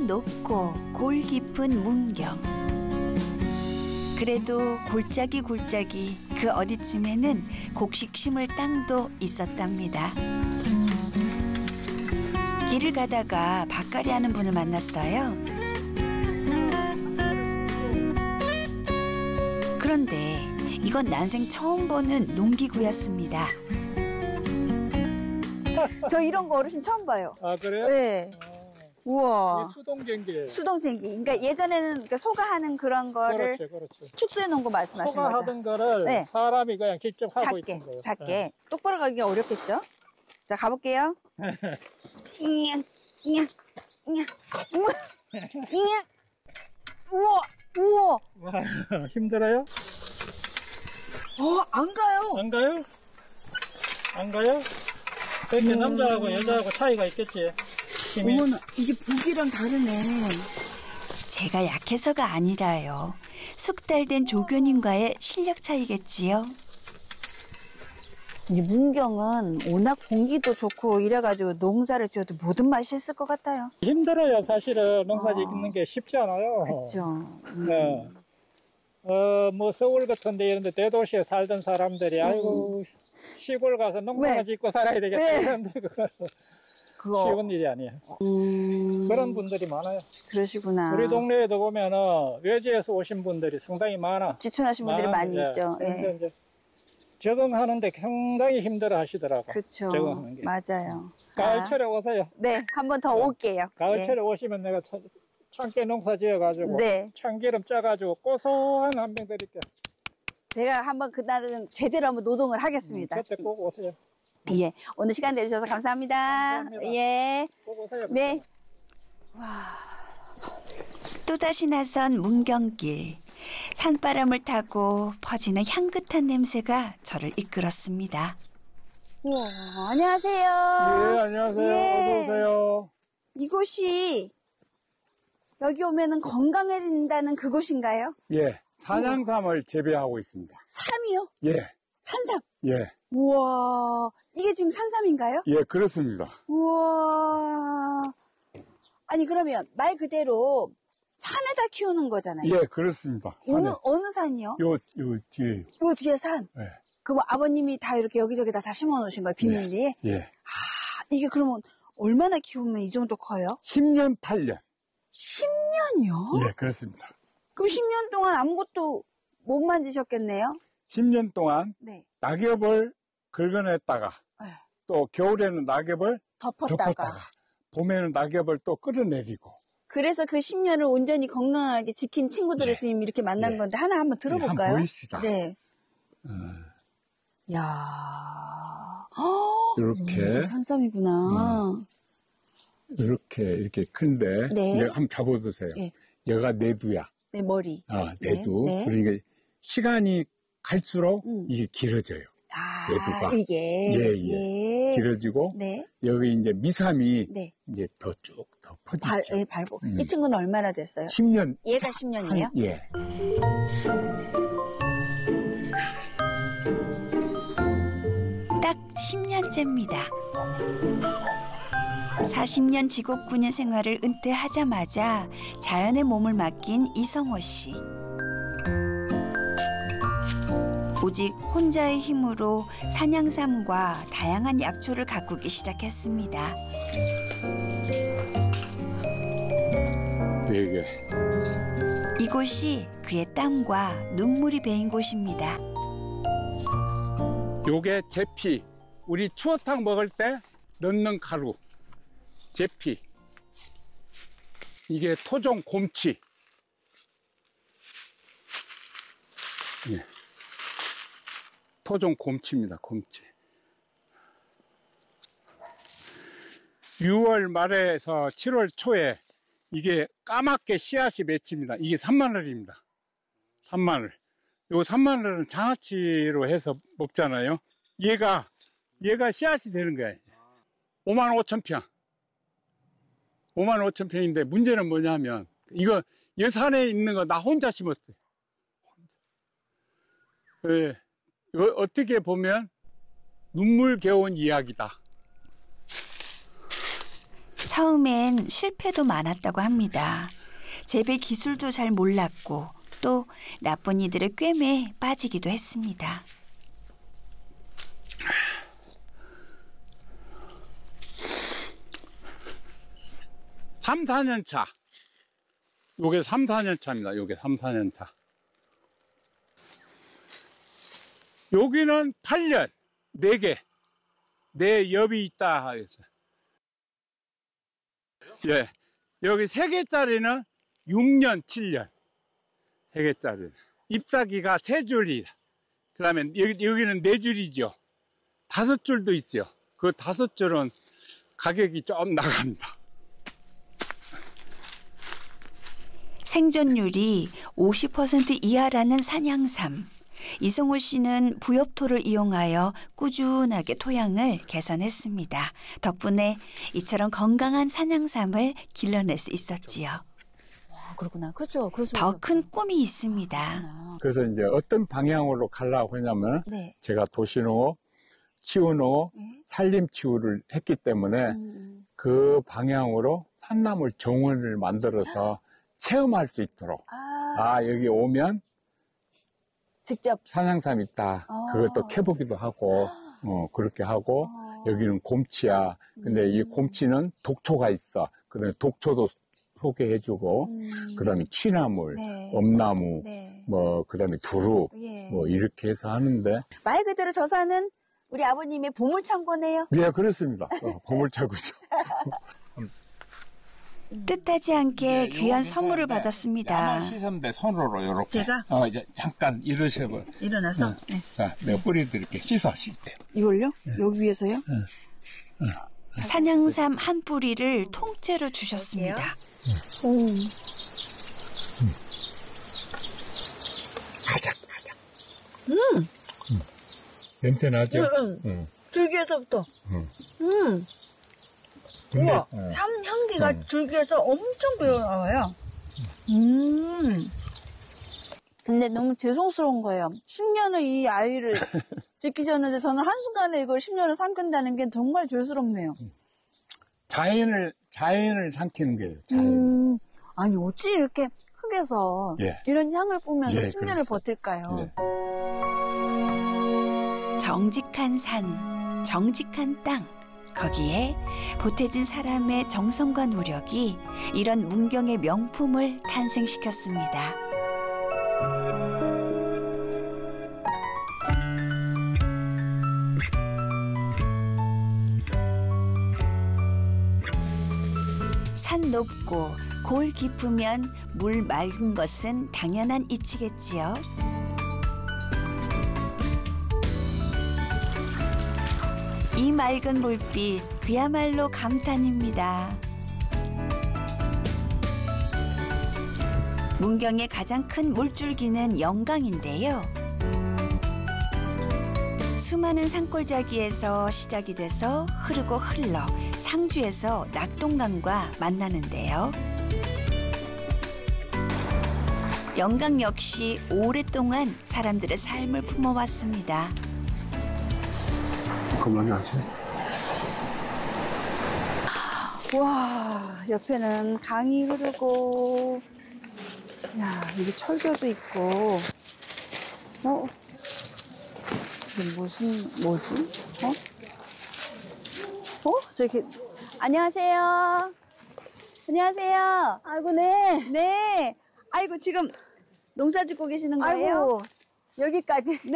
산 높고 골 깊은 문경. 그래도 골짜기 그 어디쯤에는 곡식 심을 땅도 있었답니다. 길을 가다가 밭갈이 하는 분을 만났어요. 그런데 이건 난생 처음 보는 농기구였습니다. 저 이런 거 어르신 처음 봐요. 아, 그래요? 네. 우와. 이게 수동경기예요. 수동쟁기. 그러니까 예전에는 그러니까 소가 하는 그런 거를 그렇죠. 축소해 놓은 거 말씀하시는 소가 거죠? 하던 거를 네. 사람이 그냥 직접 하고 작게, 있는 거예요. 작게. 네. 똑바로 가기가 어렵겠죠? 자, 가볼게요. 냥, 냥, 냥, 우와, 냥. 우와. 와, 힘들어요? 안 가요. 안 가요? 안 가요? 이렇게 남자하고 여자하고 차이가 있겠지. 힘이. 어머나, 이게 보기랑 다르네. 제가 약해서가 아니라요. 숙달된 조교님과의 실력 차이겠지요. 이제 문경은 워낙 공기도 좋고 이래가지고 농사를 지어도 모든 맛이 있을 것 같아요. 힘들어요. 사실은 농사 짓는 게 쉽지 않아요. 그렇죠. 네. 뭐 서울 같은 데 이런 데 대도시에 살던 사람들이 아이고 시골 가서 농사나 네. 짓고 살아야 되겠다. 네. 그런데 그거 쉬운 일이 아니에요. 그런 분들이 많아요. 그러시구나. 우리 동네에도 보면은 외지에서 오신 분들이 상당히 많아. 지촌하신 분들이 많이 예. 있죠. 그런데 예. 이제 적응하는데 상당히 힘들어 하시더라고. 그렇죠. 적응하는 게. 맞아요. 가을철에 오세요. 네, 한 번 더 올게요. 가을철에 오시면 내가 참깨 농사 지어가지고 네. 참기름 짜가지고 고소한 한 병 드릴게요. 제가 한번 그날은 제대로 한번 노동을 하겠습니다. 그때 꼭 오세요. 예, 오늘 시간 내주셔서 감사합니다. 감사합니다. 예, 꼭 오세요. 네. 또다시 나선 문경길. 산바람을 타고 퍼지는 향긋한 냄새가 저를 이끌었습니다. 우와, 안녕하세요. 예, 안녕하세요. 예. 어서 오세요. 이곳이 여기 오면은 건강해진다는 그곳인가요? 예, 산양삼을 재배하고 있습니다. 삼이요? 예, 산삼. 예, 우와, 이게 지금 산삼인가요? 예, 그렇습니다. 우와. 아니 그러면 말 그대로 산에다 키우는 거잖아요. 예, 그렇습니다. 산에. 어느 산이요? 요 뒤에요. 요 뒤에 산. 예, 그럼 아버님이 다 이렇게 여기저기다 다 심어 놓으신 거예요, 비닐리에? 예. 이게 그러면 얼마나 키우면 이 정도 커요? 10년, 8년. 10년이요? 예, 그렇습니다. 그럼 10년 동안 아무것도 못 만지셨겠네요? 10년 동안 네. 낙엽을 긁어냈다가 네. 또 겨울에는 낙엽을 덮었다가. 봄에는 낙엽을 또 끌어내리고. 그래서 그 10년을 온전히 건강하게 지킨 친구들을 예. 지금 이렇게 만난 예. 건데 하나 한번 들어볼까요? 한번 보이시다. 네. 야, 이렇게, 산삼이구나. 이렇게 큰데. 네. 이제 한번 잡아보세요. 예. 얘가 내두야. 네, 머리. 아, 내두. 네. 그러니까 시간이 갈수록 이게 길어져요. 내두가. 이게. 예. 길어지고 네. 여기 이제 미삼이 네. 이제 더 퍼지죠. 예, 밟고. 이 친구는 얼마나 됐어요? 10년. 얘가 10년이에요? 예. 딱 10년째입니다. 40년 직업군인 생활을 은퇴하자마자 자연의 몸을 맡긴 이성호 씨. 오직 혼자의 힘으로 산양삼과 다양한 약초를 가꾸기 시작했습니다. 되게. 이곳이 그의 땀과 눈물이 배인 곳입니다. 요게 제피. 우리 추어탕 먹을 때 넣는 가루. 제피. 이게 토종 곰치. 예. 토종 곰치입니다. 곰치. 6월 말에서 7월 초에 이게 까맣게 씨앗이 맺힙니다. 이게 산마늘입니다. 산마늘. 요 산마늘은 장아찌로 해서 먹잖아요. 얘가 씨앗이 되는 거예요. 55,000평. 55,000평인데 문제는 뭐냐면 이거 여산에 있는 거 나 혼자 심었어요. 예. 이거 어떻게 보면 눈물겨운 이야기다. 처음엔 실패도 많았다고 합니다. 재배 기술도 잘 몰랐고 또 나쁜 이들의 꿰매에 빠지기도 했습니다. 삼, 4년 차. 요게 3, 4년 차입니다. 요게 3, 4년 차. 여기는 8년, 4개. 네 엽이 있다. 예. 여기 3개짜리는 6년, 7년. 3개짜리. 잎사귀가 3줄이. 그 다음에 여기는 4줄이죠. 5줄도 있어요. 그 5줄은 가격이 좀 나갑니다. 생존율이 50% 이하라는 산양삼. 이성호 씨는 부엽토를 이용하여 꾸준하게 토양을 개선했습니다. 덕분에 이처럼 건강한 산양삼을 길러낼 수 있었지요. 아, 그렇구나. 그렇죠. 더 큰 꿈이 있습니다. 그래서 이제 어떤 방향으로 가려고 하냐면 네. 제가 도시농업, 치유농업, 네. 산림치유를 했기 때문에 그 방향으로 산나물 정원을 만들어서 체험할 수 있도록 여기 오면 직접. 산양삼 있다. 그것도 캐보기도 하고 그렇게 하고 여기는 곰치야. 근데 이 곰치는 독초가 있어. 그다음에 독초도 소개해주고 그다음에 취나물, 네. 엄나무, 네. 뭐 그다음에 두릅 예. 뭐 이렇게 해서 하는데 말 그대로 저 산은 우리 아버님의 보물창고네요. 예 그렇습니다. 보물차고죠. 뜻하지 않게 귀한 선물을 받았습니다. 씻으면 돼 손으로 이렇게. 제가? 이제 잠깐 이러셔봐. 일어나서. 응. 네. 자, 내가 뿌려드릴게. 씻을 때. 이걸요? 여기 위에서요? 산양삼 한 뿌리를 통째로 주셨습니다. 아작. 냄새 나죠? 응. 줄기에서부터. 근데 우와, 삼 향기가 줄기에서 엄청 배어나와요. 근데 너무 죄송스러운 거예요. 10년을 이 아이를 지키셨는데 저는 한순간에 이걸 10년을 삼킨다는 게 정말 죄스럽네요. 자연을 삼키는 거예요. 자연. 아니 어찌 이렇게 흙에서 예. 이런 향을 뿜면서 예, 10년을 그렇습니다. 버틸까요? 예. 정직한 산, 정직한 땅. 거기에 보태진 사람의 정성과 노력이 이런 문경의 명품을 탄생시켰습니다. 산 높고 골 깊으면 물 맑은 것은 당연한 이치겠지요. 이 맑은 물빛 그야말로 감탄입니다. 문경의 가장 큰 물줄기는 영강인데요. 수많은 산골짜기에서 시작이 돼서 흐르고 흘러 상주에서 낙동강과 만나는데요. 영강 역시 오랫동안 사람들의 삶을 품어왔습니다. 그만하지. 와, 옆에는 강이 흐르고, 야, 여기 철교도 있고, 이게 뭐지? 저기, 안녕하세요. 안녕하세요. 아이고, 네. 네. 아이고, 지금 농사 짓고 계시는 거예요? 아이고, 여기까지.